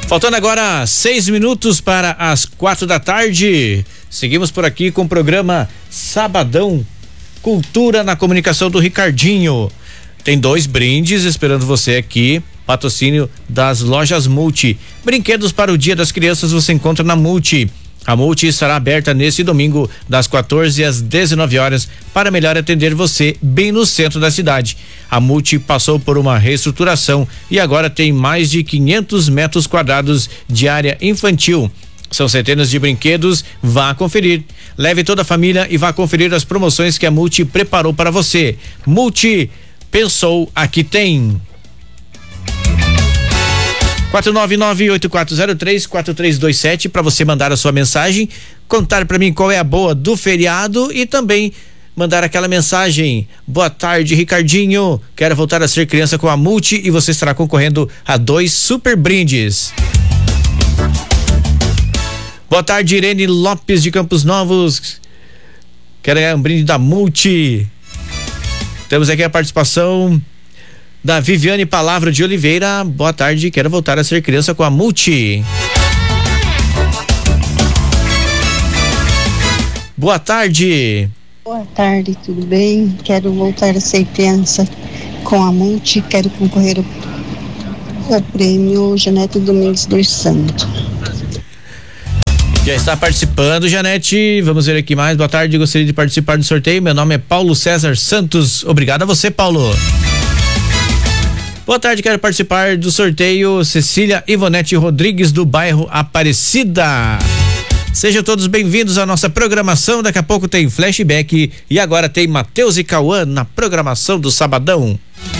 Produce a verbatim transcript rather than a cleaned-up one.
Faltando agora seis minutos para as quatro da tarde. Seguimos por aqui com o programa Sabadão Cultura na Comunicação do Ricardinho. Tem dois brindes esperando você aqui. Patrocínio das lojas Multi. Brinquedos para o Dia das Crianças você encontra na Multi. A Multi estará aberta neste domingo, das quatorze às dezenove horas, para melhor atender você bem no centro da cidade. A Multi passou por uma reestruturação e agora tem mais de quinhentos metros quadrados de área infantil. São centenas de brinquedos, vá conferir. Leve toda a família e vá conferir as promoções que a Multi preparou para você. Multi, pensou, aqui tem. quatro nove nove, oito quatro zero três, quatro três dois sete para você mandar a sua mensagem, contar para mim qual é a boa do feriado e também mandar aquela mensagem: boa tarde, Ricardinho, quero voltar a ser criança com a Multi e você estará concorrendo a dois super brindes. Boa tarde, Irene Lopes de Campos Novos, quero ganhar um brinde da Multi. Temos aqui a participação da Viviane Palavra de Oliveira. Boa tarde, quero voltar a ser criança com a Multi. Boa tarde. Boa tarde, tudo bem? Quero voltar a ser criança com a Multi, quero concorrer ao, ao prêmio Janete Domingues dos Santos. Já está participando, Janete. Vamos ver aqui mais. Boa tarde, gostaria de participar do sorteio. Meu nome é Paulo César Santos. Obrigado a você, Paulo. Boa tarde, quero participar do sorteio. Cecília Ivonete Rodrigues, do bairro Aparecida. Sejam todos bem-vindos à nossa programação. Daqui a pouco tem flashback e agora tem Matheus e Cauã na programação do Sabadão.